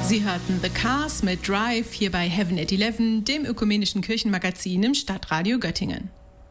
Sie hörten The Cars mit Drive hier bei Heaven at 11, dem ökumenischen Kirchenmagazin im Stadtradio Göttingen.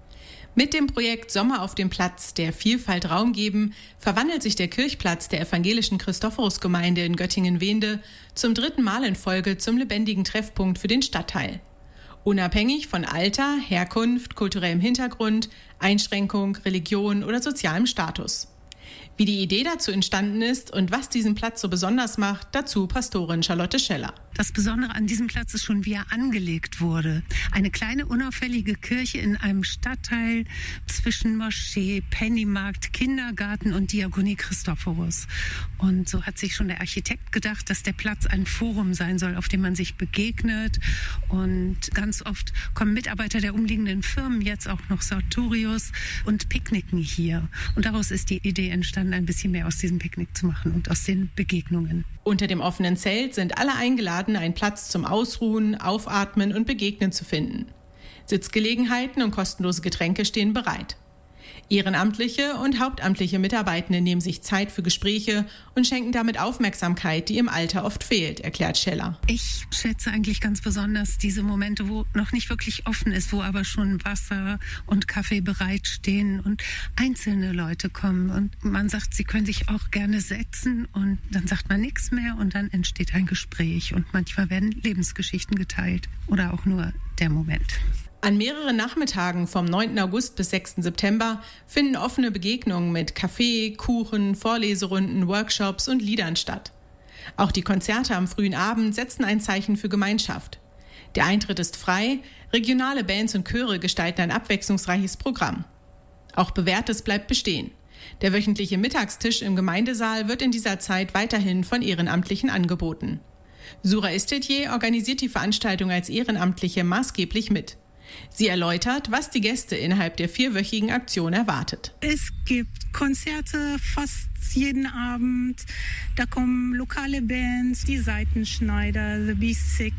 Mit dem Projekt Sommer auf dem Platz, der Vielfalt Raum geben, verwandelt sich der Kirchplatz der evangelischen Christophorusgemeinde in Göttingen-Wehnde zum 3. Mal in Folge zum lebendigen Treffpunkt für den Stadtteil. Unabhängig von Alter, Herkunft, kulturellem Hintergrund, Einschränkung, Religion oder sozialem Status. Wie die Idee dazu entstanden ist und was diesen Platz so besonders macht, dazu Pastorin Charlotte Scheller. Das Besondere an diesem Platz ist schon, wie er angelegt wurde. Eine kleine, unauffällige Kirche in einem Stadtteil zwischen Moschee, Pennymarkt, Kindergarten und Diakonie Christophorus. Und so hat sich schon der Architekt gedacht, dass der Platz ein Forum sein soll, auf dem man sich begegnet. Und ganz oft kommen Mitarbeiter der umliegenden Firmen, jetzt auch noch Sartorius, und picknicken hier. Und daraus ist die Idee entstanden, ein bisschen mehr aus diesem Picknick zu machen und aus den Begegnungen. Unter dem offenen Zelt sind alle eingeladen, einen Platz zum Ausruhen, Aufatmen und Begegnen zu finden. Sitzgelegenheiten und kostenlose Getränke stehen bereit. Ehrenamtliche und hauptamtliche Mitarbeitende nehmen sich Zeit für Gespräche und schenken damit Aufmerksamkeit, die im Alter oft fehlt, erklärt Scheller. Ich schätze eigentlich ganz besonders diese Momente, wo noch nicht wirklich offen ist, wo aber schon Wasser und Kaffee bereitstehen und einzelne Leute kommen und man sagt, sie können sich auch gerne setzen und dann sagt man nichts mehr und dann entsteht ein Gespräch und manchmal werden Lebensgeschichten geteilt oder auch nur der Moment. An mehreren Nachmittagen vom 9. August bis 6. September finden offene Begegnungen mit Kaffee, Kuchen, Vorleserunden, Workshops und Liedern statt. Auch die Konzerte am frühen Abend setzen ein Zeichen für Gemeinschaft. Der Eintritt ist frei, regionale Bands und Chöre gestalten ein abwechslungsreiches Programm. Auch Bewährtes bleibt bestehen. Der wöchentliche Mittagstisch im Gemeindesaal wird in dieser Zeit weiterhin von Ehrenamtlichen angeboten. Sura Istetier organisiert die Veranstaltung als Ehrenamtliche maßgeblich mit. Sie erläutert, was die Gäste innerhalb der 4-wöchigen Aktion erwartet. Es gibt Konzerte fast jeden Abend. Da kommen lokale Bands, die Seitenschneider, The B6,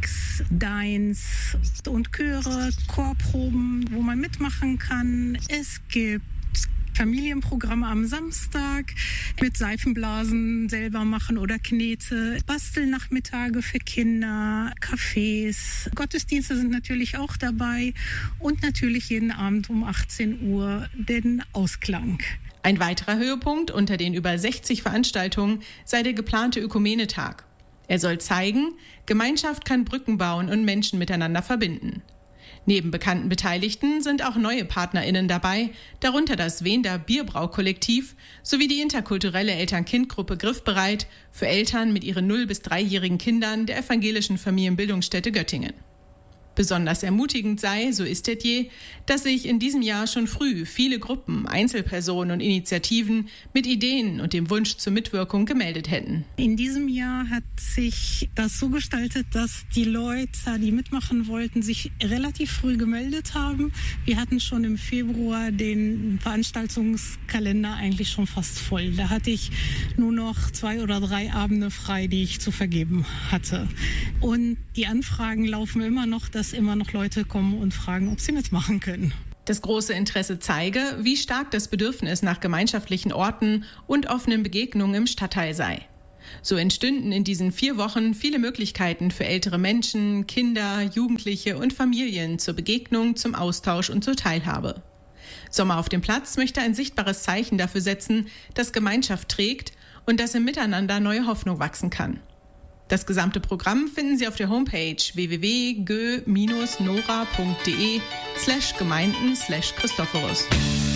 Deins und Chöre, Chorproben, wo man mitmachen kann. Es gibt Familienprogramme am Samstag mit Seifenblasen selber machen oder Knete, Bastelnachmittage für Kinder, Cafés, Gottesdienste sind natürlich auch dabei und natürlich jeden Abend um 18 Uhr den Ausklang. Ein weiterer Höhepunkt unter den über 60 Veranstaltungen sei der geplante Ökumenetag. Er soll zeigen, Gemeinschaft kann Brücken bauen und Menschen miteinander verbinden. Neben bekannten Beteiligten sind auch neue PartnerInnen dabei, darunter das Wehnder Bierbraukollektiv sowie die interkulturelle Eltern-Kind-Gruppe Griffbereit für Eltern mit ihren 0- bis 3-jährigen Kindern der evangelischen Familienbildungsstätte Göttingen. Besonders ermutigend sei, so Istetier, dass sich in diesem Jahr schon früh viele Gruppen, Einzelpersonen und Initiativen mit Ideen und dem Wunsch zur Mitwirkung gemeldet hätten. In diesem Jahr hat sich das so gestaltet, dass die Leute, die mitmachen wollten, sich relativ früh gemeldet haben. Wir hatten schon im Februar den Veranstaltungskalender eigentlich schon fast voll. Da hatte ich nur noch 2 oder 3 Abende frei, die ich zu vergeben hatte. Und die Anfragen laufen immer noch, dass immer noch Leute kommen und fragen, ob sie mitmachen können. Das große Interesse zeige, wie stark das Bedürfnis nach gemeinschaftlichen Orten und offenen Begegnungen im Stadtteil sei. So entstünden in diesen 4 Wochen viele Möglichkeiten für ältere Menschen, Kinder, Jugendliche und Familien zur Begegnung, zum Austausch und zur Teilhabe. Sommer auf dem Platz möchte ein sichtbares Zeichen dafür setzen, dass Gemeinschaft trägt und dass im Miteinander neue Hoffnung wachsen kann. Das gesamte Programm finden Sie auf der Homepage www.gö-nora.de/Gemeinden/Christophorus.